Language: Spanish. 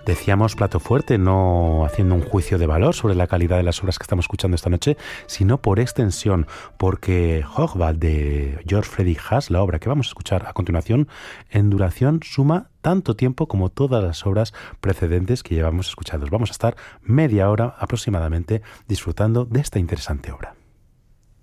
Decíamos plato fuerte, no haciendo un juicio de valor sobre la calidad de las obras que estamos escuchando esta noche, sino por extensión, porque Hogwarts de George Frederick Haas, la obra que vamos a escuchar a continuación, en duración suma tanto tiempo como todas las obras precedentes que llevamos escuchados. Vamos a estar media hora aproximadamente disfrutando de esta interesante obra.